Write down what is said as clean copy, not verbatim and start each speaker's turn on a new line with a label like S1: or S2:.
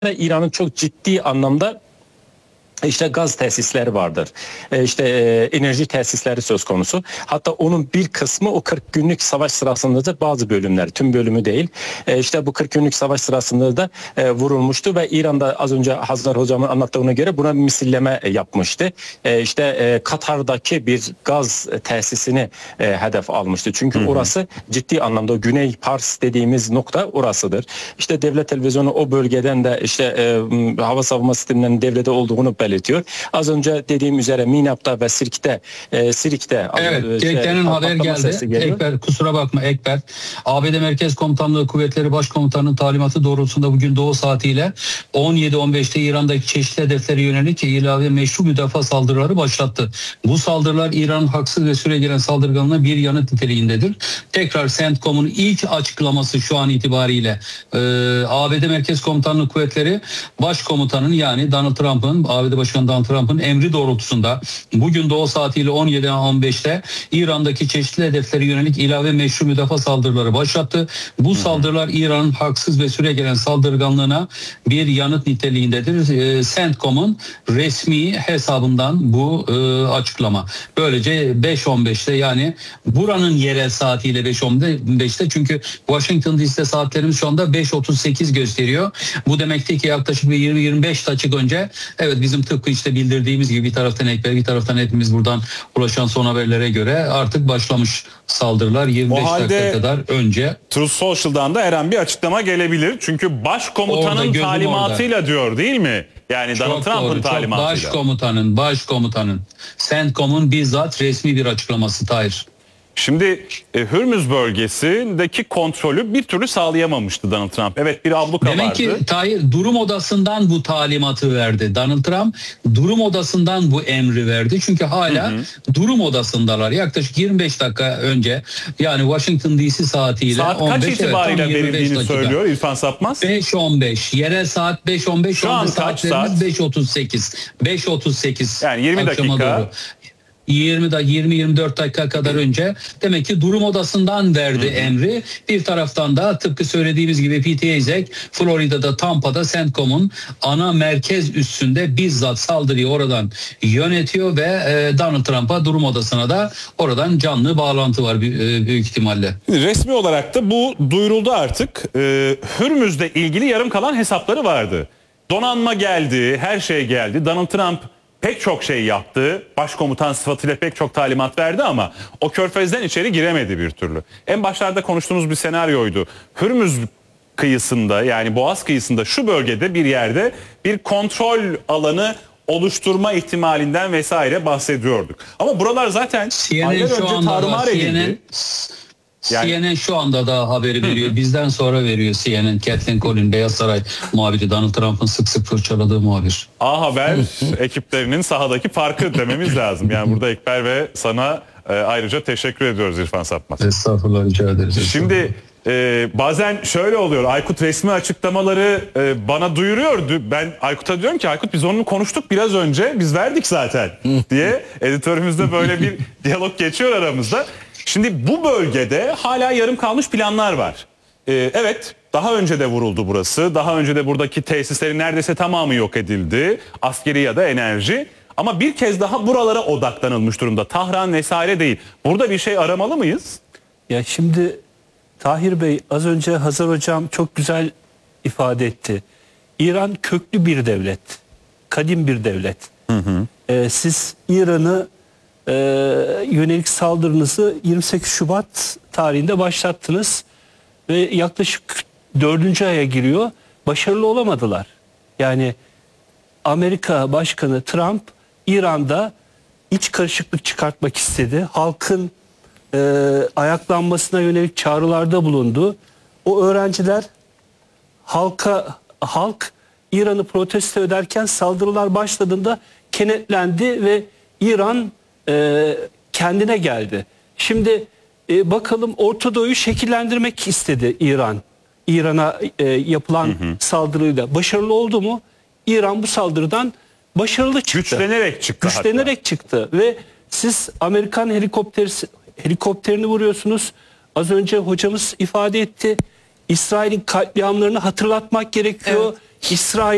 S1: İran'ın çok ciddi anlamda işte gaz tesisleri vardır. Enerji tesisleri söz konusu. Hatta onun bir kısmı o 40 günlük savaş sırasında da bazı bölümler, tüm bölümü değil. İşte bu 40 günlük savaş sırasında da vurulmuştu ve İran'da az önce Hazar hocamın anlattığına göre buna bir misilleme yapmıştı. Katar'daki bir gaz tesisini hedef almıştı. Çünkü orası ciddi anlamda Güney Pars dediğimiz nokta orasıdır. İşte devlet televizyonu o bölgeden de hava savunma sistemlerinin devrede olduğunu belirtiyor. Az önce dediğim üzere Minap'ta ve Sirik'te
S2: evet, Ekber'in haber geldi. Ekber, kusura bakma Ekber. ABD Merkez Komutanlığı Kuvvetleri Başkomutanı'nın talimatı doğrultusunda bugün Doğu saatiyle 17.15'te İran'daki çeşitli hedeflere yönelik ilave meşru müdafaa saldırıları başlattı. Bu saldırılar İran'ın haksız ve süregelen saldırganlığına bir yanıt niteliğindedir. Tekrar CENTCOM'un ilk açıklaması şu an itibariyle ABD Merkez Komutanlığı Kuvvetleri Başkomutanı'nın, yani Donald Trump'ın, ABD Başkanı Donald Trump'ın emri doğrultusunda bugün Doğu saatiyle 17.15'te İran'daki çeşitli hedeflere yönelik ilave meşru müdafaa saldırıları başlattı. Bu saldırılar İran'ın haksız ve süregelen saldırganlığına bir yanıt niteliğindedir. CENTCOM'un resmi hesabından bu açıklama. Böylece 5.15'te, yani buranın yerel saatiyle 5.15'te, çünkü Washington DC'de saatlerimiz şu anda 5.38 gösteriyor. Bu demekti ki yaklaşık bir 20-25 dakika önce, evet, bizim tıpkı işte bildirdiğimiz gibi bir taraftan Ekber, bir taraftan hepimiz buradan ulaşan son haberlere göre artık başlamış saldırılar 25 dakika kadar önce.
S3: Truth Social'dan da her an bir açıklama gelebilir. Çünkü başkomutanın talimatıyla orada diyor, değil mi? Yani Donald Trump'ın talimatıyla. Başkomutanın.
S2: CENTCOM'un bizzat resmi bir açıklaması Tahir.
S3: Şimdi Hürmüz bölgesindeki kontrolü bir türlü sağlayamamıştı Donald Trump. Evet, bir abluka vardı.
S2: Demek ki Tahir durum odasından bu talimatı verdi. Donald Trump durum odasından bu emri verdi. Çünkü hala durum odasındalar. Yaklaşık 25 dakika önce, yani Washington DC saatiyle
S3: saat kaç itibariyle verildiğini söylüyor İrfan Sapmaz?
S2: 5.15. Yerel saat 5.15.
S3: Şu an kaç saat?
S2: 5.38. 5.38.
S3: Yani 20 dakika. Doğru.
S2: 20-24 dakika kadar önce demek ki durum odasından verdi emri. Bir taraftan da tıpkı söylediğimiz gibi Pete Hegseth Florida'da, Tampa'da CENTCOM'un ana merkez üssünde bizzat saldırıyı oradan yönetiyor ve Donald Trump'a durum odasına da oradan canlı bağlantı var büyük ihtimalle.
S3: Resmi olarak da bu duyuruldu artık. Hürmüz'le ilgili yarım kalan hesapları vardı. Donanma geldi, her şey geldi. Donald Trump pek çok şey yaptı. Başkomutan sıfatıyla pek çok talimat verdi ama o körfezden içeri giremedi bir türlü. En başlarda konuştuğumuz bir senaryoydu. Hürmüz kıyısında, yani Boğaz kıyısında, şu bölgede bir yerde bir kontrol alanı oluşturma ihtimalinden vesaire bahsediyorduk. Ama buralar zaten aylar önce tarumar edildi.
S2: CNN şu anda da haberi veriyor. Bizden sonra veriyor CNN. Kathleen Collin, Beyaz Saray muhabiri, Donald Trump'ın sık sık fırçaladığı muhabir.
S3: A Haber ekiplerinin sahadaki farkı dememiz lazım. Yani burada Ekber ve sana ayrıca teşekkür ediyoruz İrfan Sapmaz.
S2: Estağfurullah, rica ederiz.
S3: Şimdi bazen şöyle oluyor. Aykut resmi açıklamaları bana duyuruyor. Ben Aykut'a diyorum ki, Aykut, biz onu konuştuk biraz önce. Biz verdik zaten diye. Editörümüzde böyle bir diyalog geçiyor aramızda. Şimdi bu bölgede hala yarım kalmış planlar var. Evet, daha önce de vuruldu burası. Daha önce de buradaki tesislerin neredeyse tamamı yok edildi. Askeri ya da enerji. Ama bir kez daha buralara odaklanılmış durumda. Tahran vesaire değil. Burada bir şey aramalı mıyız?
S4: Ya şimdi Tahir Bey, az önce Hazar Hocam çok güzel ifade etti. İran köklü bir devlet. Kadim bir devlet. Siz İran'ı yönelik saldırınızı 28 Şubat tarihinde başlattınız ve yaklaşık 4. aya giriyor. Başarılı olamadılar. Yani Amerika Başkanı Trump İran'da iç karışıklık çıkartmak istedi. Halkın ayaklanmasına yönelik çağrılarda bulundu. O öğrenciler, halk İran'ı protesto ederken saldırılar başladığında kenetlendi ve İran kendine geldi. Şimdi bakalım, Orta Doğu'yu şekillendirmek istedi İran. İran'a yapılan saldırıyla başarılı oldu mu? İran bu saldırıdan başarılı çıktı.
S3: Güçlenerek
S4: çıktı ve siz Amerikan helikopterini vuruyorsunuz. Az önce hocamız ifade etti. İsrail'in katliamlarını hatırlatmak gerekiyor. Evet. İsrail